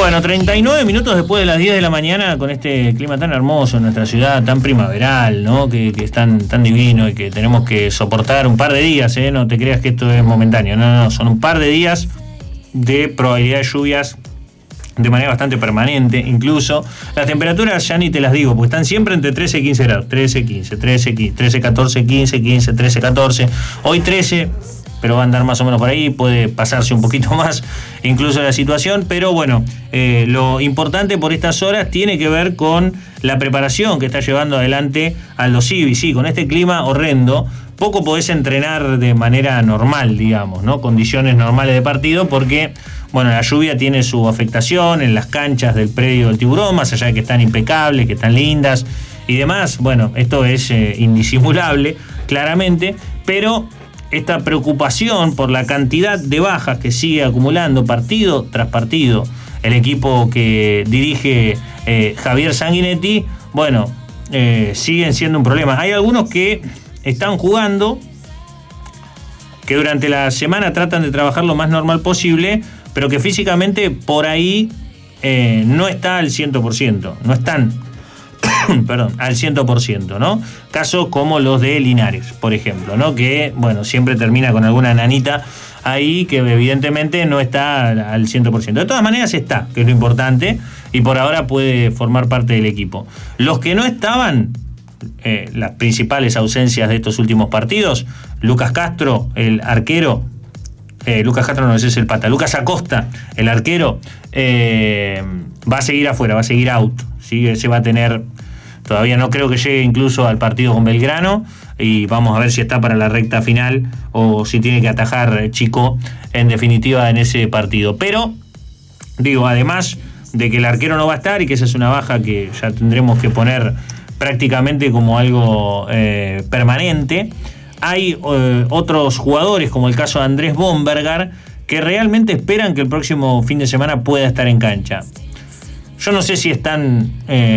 Bueno, 39 minutos después de las 10 de la mañana, con este clima tan hermoso en nuestra ciudad, tan primaveral, ¿no? Que es tan divino y que tenemos que soportar un par de días, ¿eh? No te creas que esto es momentáneo, no, son un par de días de probabilidad de lluvias de manera bastante permanente. Incluso las temperaturas ya ni te las digo, porque están siempre entre 13 y 15 grados, 13, 15, 13, 15, 13, 14, 15, 15, 13, 14, hoy 13, pero va a andar más o menos por ahí, puede pasarse un poquito más incluso la situación, pero bueno, lo importante por estas horas tiene que ver con la preparación que está llevando adelante Aldo Civi. Sí, con este clima horrendo, poco podés entrenar de manera normal, digamos, ¿no? Condiciones normales de partido, porque, bueno, la lluvia tiene su afectación en las canchas del predio del Tiburón, más allá de que están impecables, que están lindas y demás. Bueno, esto es indisimulable, claramente, pero esta preocupación por la cantidad de bajas que sigue acumulando partido tras partido el equipo que dirige Javier Sanguinetti, bueno, siguen siendo un problema. Hay algunos que están jugando, que durante la semana tratan de trabajar lo más normal posible, pero que físicamente por ahí no está al 100%, no están perdón, al 100%, ¿no? Casos como los de Linares, por ejemplo, ¿no? Que, bueno, siempre termina con alguna nanita ahí que evidentemente no está al 100%. De todas maneras está, que es lo importante, y por ahora puede formar parte del equipo. Los que no estaban, las principales ausencias de estos últimos partidos, Lucas Castro, el arquero, Lucas Castro no, ese es el pata, Lucas Acosta, el arquero, va a seguir afuera, va a seguir out, ¿sí? Se va a tener... Todavía no creo que llegue incluso al partido con Belgrano, y vamos a ver si está para la recta final o si tiene que atajar Chico en definitiva en ese partido. Pero, digo, además de que el arquero no va a estar y que esa es una baja que ya tendremos que poner prácticamente como algo permanente, hay otros jugadores, como el caso de Andrés Bombergar, que realmente esperan que el próximo fin de semana pueda estar en cancha. Yo no sé si es tan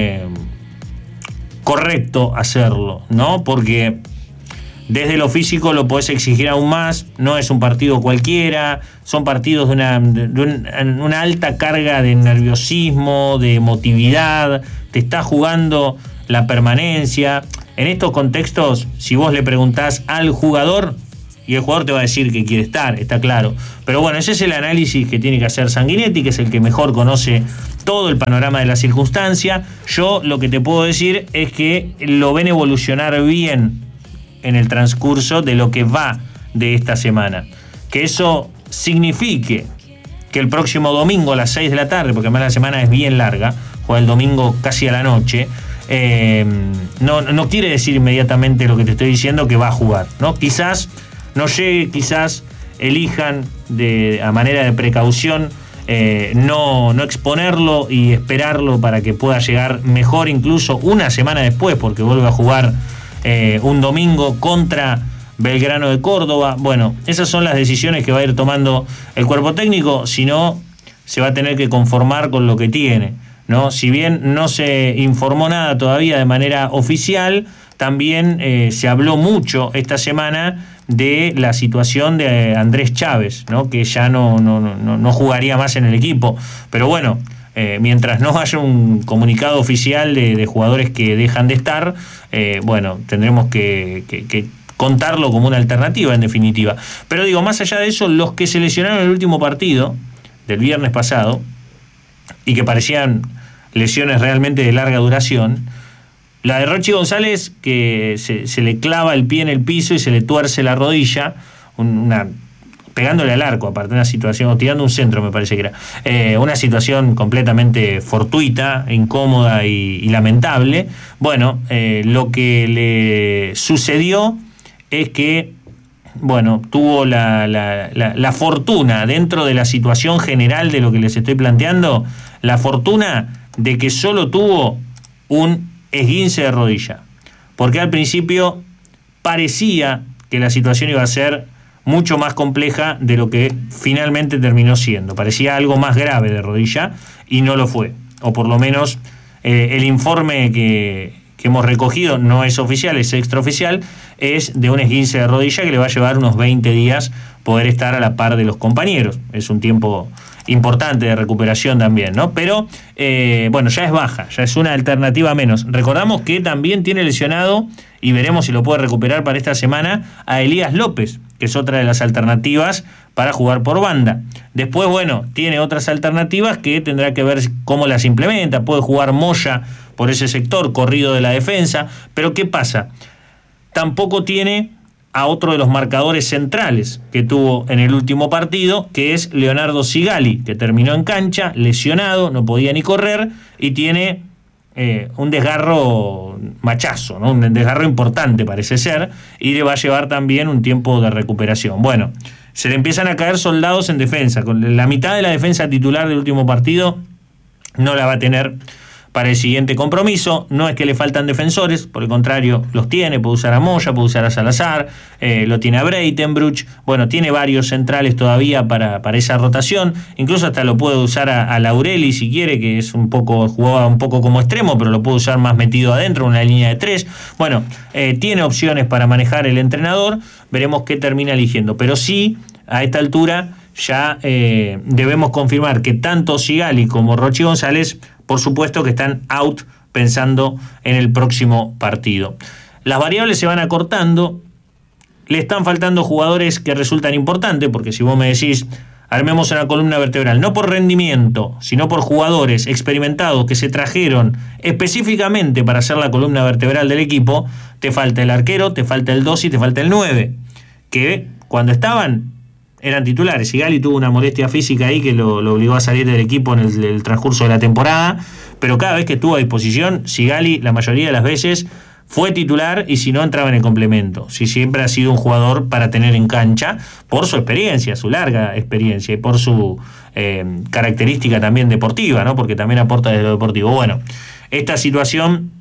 correcto hacerlo, ¿no? Porque desde lo físico lo podés exigir aún más, no es un partido cualquiera, son partidos de una alta carga de nerviosismo, de emotividad, te está jugando la permanencia. En estos contextos, si vos le preguntás al jugador, y el jugador te va a decir que quiere estar, está claro. Pero bueno, ese es el análisis que tiene que hacer Sanguinetti, que es el que mejor conoce todo el panorama de la circunstancia. Yo lo que te puedo decir es que lo ven evolucionar bien en el transcurso de lo que va de esta semana. Que eso signifique que el próximo domingo a las 6 de la tarde, porque además la semana es bien larga, juega el domingo casi a la noche, no quiere decir inmediatamente lo que te estoy diciendo que va a jugar, ¿no? Quizás no llegue, quizás elijan a manera de precaución no exponerlo y esperarlo para que pueda llegar mejor incluso una semana después, porque vuelve a jugar un domingo contra Belgrano de Córdoba. Bueno, esas son las decisiones que va a ir tomando el cuerpo técnico, si no se va a tener que conformar con lo que tiene, ¿no? Si bien no se informó nada todavía de manera oficial, también se habló mucho esta semana de la situación de Andrés Chávez, ¿no? Que ya no jugaría más en el equipo. Pero bueno, mientras no haya un comunicado oficial de jugadores que dejan de estar, bueno, tendremos que contarlo como una alternativa en definitiva. Pero digo, más allá de eso, los que se lesionaron en el último partido del viernes pasado y que parecían lesiones realmente de larga duración, la de Rochi González, que se le clava el pie en el piso y se le tuerce la rodilla, pegándole al arco, aparte, una situación, o tirando un centro, me parece que era, una situación completamente fortuita, incómoda y lamentable. Bueno, lo que le sucedió es que, bueno, tuvo la fortuna, dentro de la situación general de lo que les estoy planteando, la fortuna de que solo tuvo un esguince de rodilla, porque al principio parecía que la situación iba a ser mucho más compleja de lo que finalmente terminó siendo. Parecía algo más grave de rodilla y no lo fue, o por lo menos el informe que hemos recogido no es oficial, es extraoficial, es de un esguince de rodilla que le va a llevar unos 20 días poder estar a la par de los compañeros. Es un tiempo importante de recuperación también, ¿no? Pero, bueno, ya es baja, ya es una alternativa menos. Recordamos que también tiene lesionado, y veremos si lo puede recuperar para esta semana, a Elías López, que es otra de las alternativas para jugar por banda. Después, bueno, tiene otras alternativas que tendrá que ver cómo las implementa. Puede jugar Moya por ese sector, corrido de la defensa, pero ¿qué pasa? Tampoco tiene a otro de los marcadores centrales que tuvo en el último partido, que es Leonardo Sigali, que terminó en cancha, lesionado, no podía ni correr, y tiene un desgarro machazo, ¿no? Un desgarro importante parece ser, y le va a llevar también un tiempo de recuperación. Bueno, se le empiezan a caer soldados en defensa. Con la mitad de la defensa titular del último partido no la va a tener para el siguiente compromiso. No es que le faltan defensores, por el contrario, los tiene. Puede usar a Moya, puede usar a Salazar, lo tiene a Breitenbruch. Bueno, tiene varios centrales todavía para esa rotación. Incluso hasta lo puede usar a Laureli si quiere, que es jugaba un poco como extremo, pero lo puede usar más metido adentro, una línea de 3. Bueno, tiene opciones para manejar el entrenador. Veremos qué termina eligiendo. Pero sí, a esta altura ya debemos confirmar que tanto Sigali como Rochi González, por supuesto que están out pensando en el próximo partido. Las variables se van acortando, le están faltando jugadores que resultan importantes, porque si vos me decís, armemos una columna vertebral, no por rendimiento, sino por jugadores experimentados que se trajeron específicamente para hacer la columna vertebral del equipo, te falta el arquero, te falta el 2 y te falta el 9, que cuando estaban eran titulares. Sigali tuvo una molestia física ahí que lo obligó a salir del equipo en el transcurso de la temporada, pero cada vez que estuvo a disposición, Sigali la mayoría de las veces fue titular, y si no, entraba en el complemento. Si siempre ha sido un jugador para tener en cancha por su experiencia, su larga experiencia, y por su característica también deportiva, ¿no? Porque también aporta desde lo deportivo. Bueno, esta situación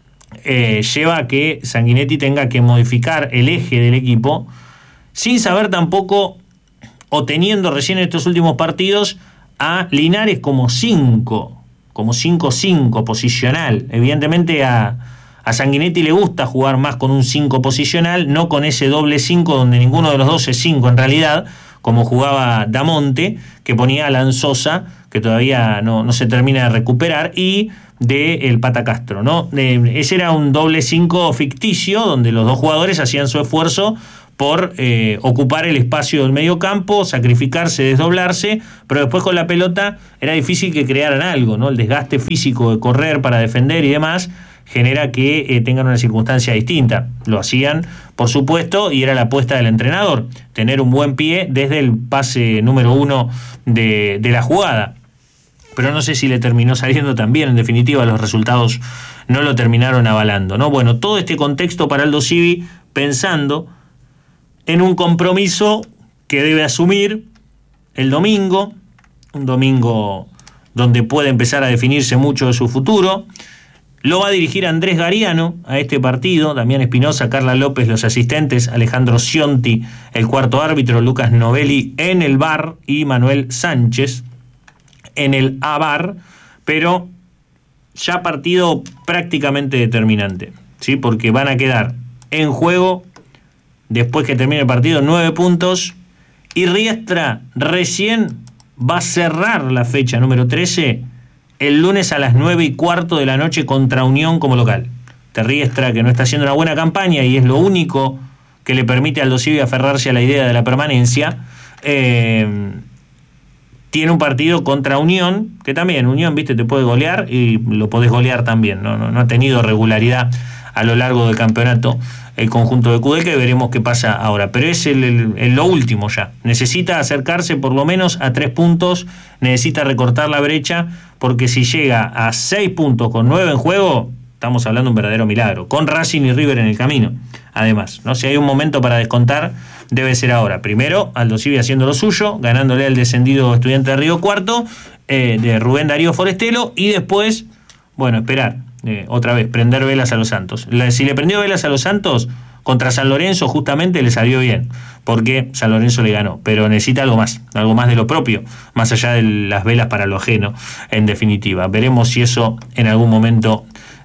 lleva a que Sanguinetti tenga que modificar el eje del equipo, sin saber tampoco, o teniendo recién en estos últimos partidos a Linares como 5-5 posicional. Evidentemente a Sanguinetti le gusta jugar más con un 5 posicional, no con ese doble 5 donde ninguno de los dos es 5 en realidad, como jugaba Damonte, que ponía a Lanzosa, que todavía no se termina de recuperar, y de el Pata Castro, ¿no? Ese era un doble 5 ficticio, donde los dos jugadores hacían su esfuerzo por ocupar el espacio del medio campo, sacrificarse, desdoblarse, pero después con la pelota era difícil que crearan algo, ¿no? El desgaste físico de correr para defender y demás genera que tengan una circunstancia distinta. Lo hacían, por supuesto, y era la apuesta del entrenador, tener un buen pie desde el pase número 1 de la jugada. Pero no sé si le terminó saliendo también. En definitiva, los resultados no lo terminaron avalando, ¿no? Bueno, todo este contexto para Aldo Civi, pensando en un compromiso que debe asumir el domingo, un domingo donde puede empezar a definirse mucho de su futuro. Lo va a dirigir Andrés Gariano a este partido, Damián Espinosa, Carla López, los asistentes, Alejandro Scionti, el cuarto árbitro, Lucas Novelli en el VAR y Manuel Sánchez en el AVAR, pero ya partido prácticamente determinante, ¿sí? Porque van a quedar en juego, después que termine el partido, 9 puntos, y Riestra recién va a cerrar la fecha número 13 el lunes a las 9:15 de la noche contra Unión como local. Riestra, que no está haciendo una buena campaña y es lo único que le permite a Aldo Civi aferrarse a la idea de la permanencia, tiene un partido contra Unión, que también Unión, viste, te puede golear y lo podés golear también, no ha tenido regularidad a lo largo del campeonato el conjunto de Kudelka, y veremos qué pasa ahora. Pero es lo último ya. Necesita acercarse por lo menos a 3 puntos, necesita recortar la brecha, porque si llega a 6 puntos con 9 en juego, estamos hablando de un verdadero milagro, con Racing y River en el camino. Además, ¿no? Si hay un momento para descontar, debe ser ahora. Primero, Aldo Civi haciendo lo suyo, ganándole al descendido Estudiante de Río Cuarto, de Rubén Darío Forestelo, y después, bueno, esperar. Otra vez, prender velas a los Santos. Si le prendió velas a los Santos, contra San Lorenzo justamente le salió bien, porque San Lorenzo le ganó, pero necesita algo más de lo propio, más allá de las velas para lo ajeno, en definitiva. Veremos si eso en algún momento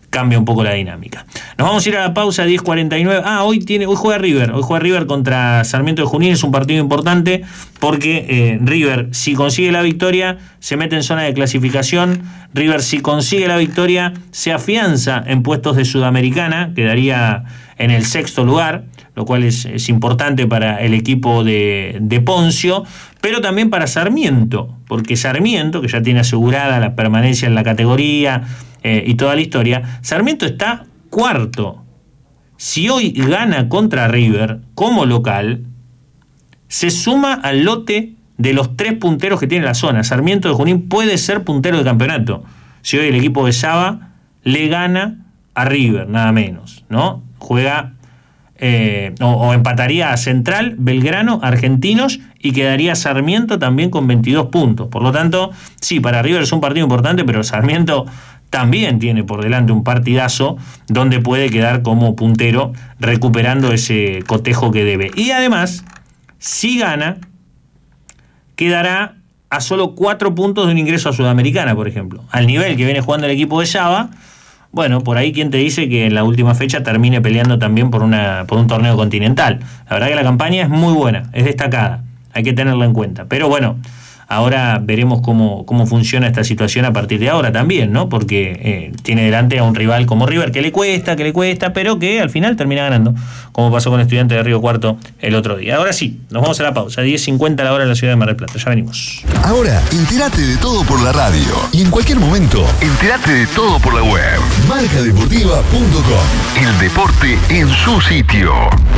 cambia un poco la dinámica. Nos vamos a ir a la pausa, 10:49. Hoy juega River contra Sarmiento de Junín. Es un partido importante porque River, si consigue la victoria, se mete en zona de clasificación. River, si consigue la victoria, se afianza en puestos de Sudamericana, quedaría en el 6º lugar, lo cual es importante para el equipo de Poncio, pero también para Sarmiento, porque Sarmiento, que ya tiene asegurada la permanencia en la categoría y toda la historia, Sarmiento está 4º. Si hoy gana contra River como local, se suma al lote de los 3 punteros que tiene la zona. Sarmiento de Junín puede ser puntero del campeonato si hoy el equipo de Saba le gana a River, nada menos, ¿no? Juega o empataría a Central, Belgrano, Argentinos, y quedaría Sarmiento también con 22 puntos. Por lo tanto, sí, para River es un partido importante, pero Sarmiento también tiene por delante un partidazo donde puede quedar como puntero recuperando ese cotejo que debe. Y además, si gana, quedará a solo 4 puntos de un ingreso a Sudamericana, por ejemplo. Al nivel que viene jugando el equipo de Saba, bueno, por ahí quien te dice que en la última fecha termine peleando también por un torneo continental. La verdad que la campaña es muy buena, es destacada, hay que tenerla en cuenta. Pero bueno, ahora veremos cómo funciona esta situación a partir de ahora también, ¿no? Porque tiene delante a un rival como River que le cuesta, pero que al final termina ganando, como pasó con Estudiantes de Río Cuarto el otro día. Ahora sí, nos vamos a la pausa, 10:50 la hora en la ciudad de Mar del Plata, ya venimos. Ahora, entérate de todo por la radio y en cualquier momento, entérate de todo por la web. Marcadeportiva.com. El deporte en su sitio.